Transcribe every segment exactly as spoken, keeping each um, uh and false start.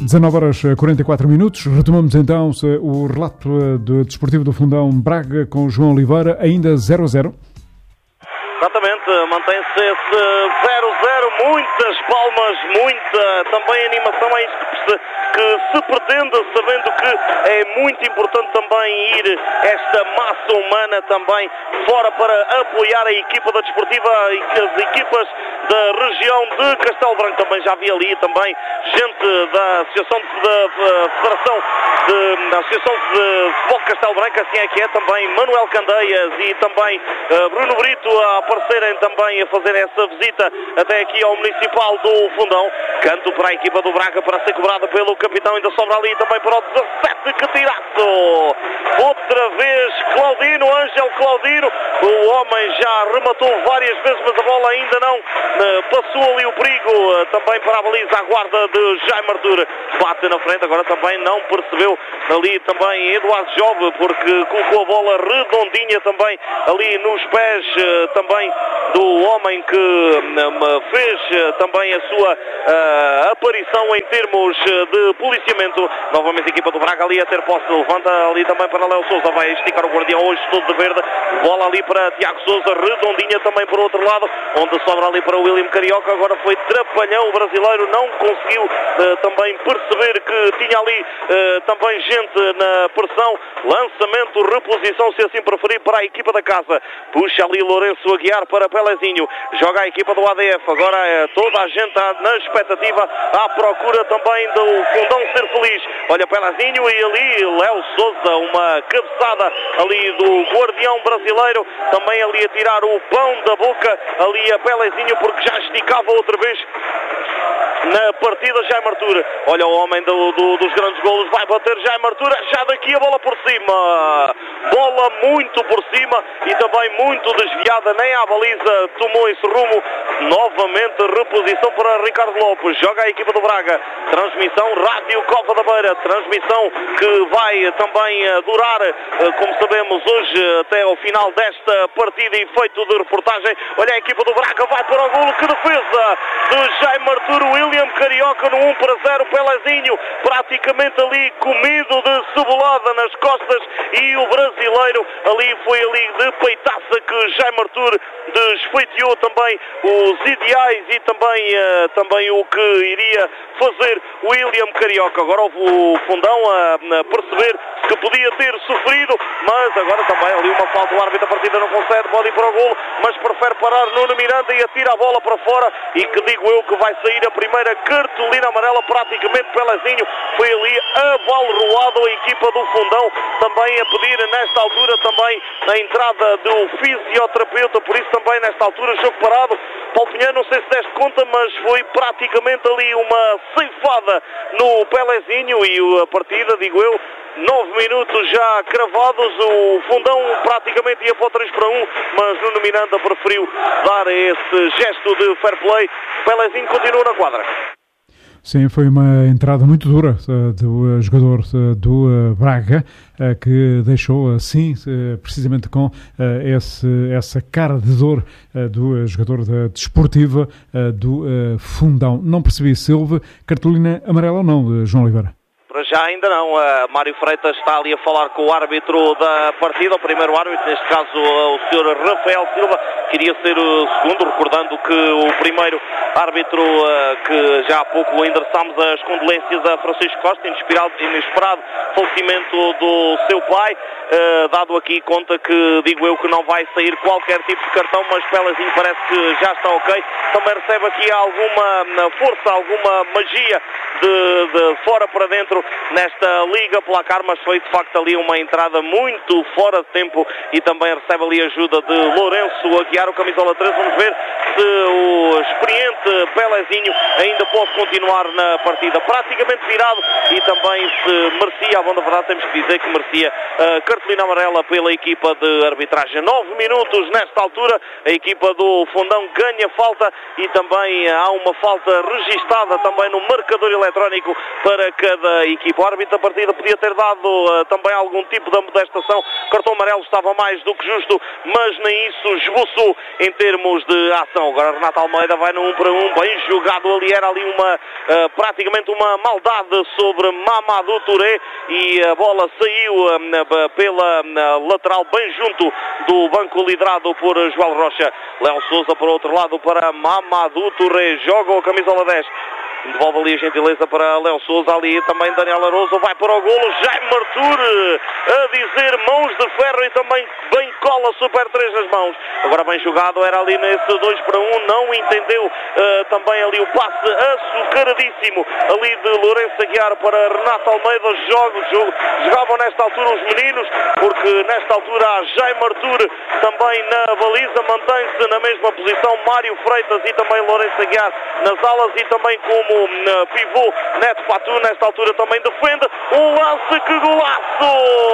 dezanove horas e quarenta e quatro minutos. Retomamos então o relato do Desportivo do Fundão Braga com João Oliveira, ainda zero a zero. Exatamente, mantém-se esse zero a zero, muitas palmas, muita também animação, é isso que se, que se pretende, sabendo que é muito importante também ir esta massa humana também fora para apoiar a equipa da Desportiva e as equipas da região de Castelo Branco. Também já havia ali também gente da Associação de, da Federação de, da Associação de Futebol de Castelo Branco, assim é que é, também Manuel Candeias e também uh, Bruno Brito a aparecerem também a fazer essa visita até aqui ao Municipal do Fundão. Canto para a equipa do Braga para ser cobrada pelo capitão, ainda sobra ali também para o dezassete, que tiraço! Outra vez Claudino, Ângelo Claudino, o homem já rematou várias vezes, mas a bola ainda não uh, passou ali o perigo, uh, também para a baliza, a guarda de Jaime Arthur, bate na frente, agora também não percebeu ali também Eduardo Jove, porque colocou a bola redondinha também ali nos pés uh, também do homem que uh, fez uh, também a sua uh, aparição em termos de policiamento. Novamente a equipa do Braga ali a ter posse, levanta ali também para Léo Sousa, vai esticar o guardião hoje todo de verde, bola ali para Tiago Sousa, redondinha também por outro lado, onde sobra ali para o William Carioca, agora foi trapalhão, o brasileiro não conseguiu uh, também perceber que tinha ali uh, também gente na pressão, lançamento, reposição, se assim preferir, para a equipa da casa, puxa ali Lourenço Aguiar para Pelezinho, joga a equipa do A D F, agora uh, toda a gente está na expectativa, à procura também do Fundão ser feliz, olha Pelezinho e ali Léo Sousa, uma cabeçada ali do guardião brasileiro, também ali a tirar o pão da boca, ali a Pelezinho, porque já esticava outra vez na partida Jaime Arthur. Olha o homem do, do, dos grandes golos, vai bater Jaime Arthur, já daqui a bola por cima, bola muito por cima e também muito desviada, nem à baliza tomou esse rumo. Novamente reposição para Ricardo Lopes, joga a equipa do Braga, transmissão Rádio Cova da Beira, transmissão que vai também durar, como sabemos, hoje até ao final desta partida, efeito de reportagem. Olha a equipa do Braga, vai para o golo, que defesa de Jaime Arthur, William Carioca no um para zero, Pelezinho praticamente ali comido de cebolada nas costas e o brasileiro ali foi ali de peitaça que Jaime Arthur desfeiteou também os ideais e também, uh, também o que iria fazer William Carioca. Agora o Fundão a, a perceber que podia ter sofrido, mas agora também ali uma falta, o árbitro da partida não concede, pode ir para o golo, mas prefere parar Nuno Miranda e atira a bola para fora, e que digo eu que vai sair a primeira cartolina amarela praticamente. Pelezinho foi ali abalroado, a equipa do Fundão também a pedir nesta altura também a entrada do fisioterapeuta, por isso também nesta altura jogo parado. Paulo Pinheiro, não sei se deste conta, mas foi praticamente ali uma ceifada no Pelezinho e a partida, digo eu, nove minutos já cravados, o Fundão praticamente ia para o três para um, mas Nuno Miranda preferiu dar esse gesto de fair play. Pelezinho continua na quadra. Sim, foi uma entrada muito dura uh, do uh, jogador uh, do uh, Braga, uh, que deixou assim, uh, precisamente com uh, esse, essa cara de dor uh, do uh, jogador da Desportiva uh, do uh, Fundão. Não percebi se houve cartolina amarela ou não, uh, João Oliveira. Para já ainda não. Uh, Mário Freitas está ali a falar com o árbitro da partida, o primeiro árbitro, neste caso uh, o senhor Rafael Silva, queria ser o segundo, recordando que o primeiro árbitro, uh, que já há pouco endereçámos as condolências a Francisco Costa, inesperado, inesperado falecimento do seu pai, uh, dado aqui conta que, digo eu, que não vai sair qualquer tipo de cartão, mas Pelezinho parece que já está ok. Também recebe aqui alguma força, alguma magia de, de fora para dentro nesta Liga Placar, mas foi de facto ali uma entrada muito fora de tempo e também recebe ali a ajuda de Lourenço Aguiar, o camisola treze. Vamos ver se o experiente Pelezinho ainda pode continuar na partida. Praticamente virado e também se merecia, a bom da verdade temos que dizer que merecia a cartolina amarela pela equipa de arbitragem. Nove minutos nesta altura, a equipa do Fundão ganha falta e também há uma falta registada também no marcador eletrónico para cada equipa. O árbitro da partida podia ter dado uh, também algum tipo de amonestação, cartão amarelo estava mais do que justo, mas nem isso esboçou em termos de ação. Agora Renato Almeida vai no um para para um, bem jogado ali, era ali uma, uh, praticamente uma maldade sobre Mamadou Touré e a bola saiu uh, pela uh, lateral, bem junto do banco liderado por João Rocha. Léo Sousa para o outro lado para Mamadou Touré, joga a camisola dez. Devolve ali a gentileza para Léo Sousa, ali também Daniel Aroso, vai para o golo, Jaime Arthur a dizer mãos de ferro e também bem cola Super três nas mãos. Agora bem jogado, era ali nesse dois para um, não entendeu uh, também ali o passe açucaradíssimo ali de Lourenço Aguiar para Renato Almeida. Jogo, jogo, jogavam nesta altura os meninos, porque nesta altura há Jaime Arthur também na baliza, mantém-se na mesma posição Mário Freitas e também Lourenço Aguiar nas alas e também como uh, pivô Neto Fatu nesta altura também defende. Um lance, que golaço!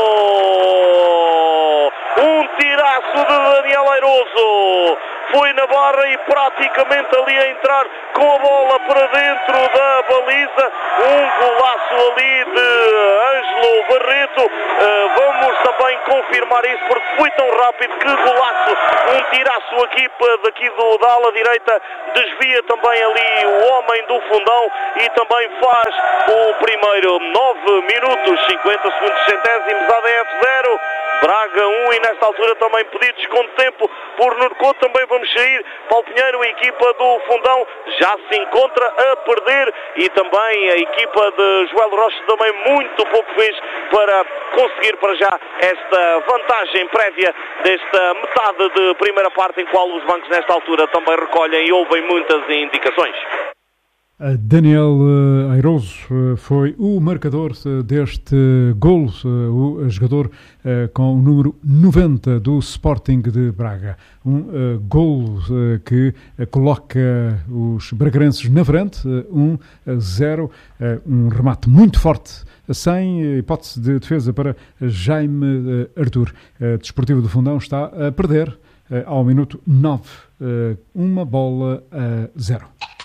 Um tiraço de Daniel Airoso, foi na barra e praticamente ali a entrar com a bola para dentro da baliza. Um golaço ali de Ângelo Barreto. Uh, vamos também confirmar isso porque foi tão rápido. Que golaço! Um tiraço aqui daqui do, da ala direita, desvia também ali o homem do fundão e também faz o primeiro. Nove minutos, cinquenta segundos centésimos, A D F zero, Braga um, e nesta altura também pedidos com tempo por Norcote. Também vamos sair. Paulo Pinheiro, a equipa do Fundão já se encontra a perder e também a equipa de Joel Rocha também muito pouco fez para conseguir para já esta vantagem prévia desta metade de primeira parte, em qual os bancos nesta altura também recolhem e ouvem muitas indicações. Daniel Airoso foi o marcador deste golo, o jogador com o número noventa do Sporting de Braga. Um golo que coloca os bragarenses na frente, um a zero, um remate muito forte, sem hipótese de defesa para Jaime Arthur. O Desportivo do Fundão está a perder ao minuto nove, uma bola a zero.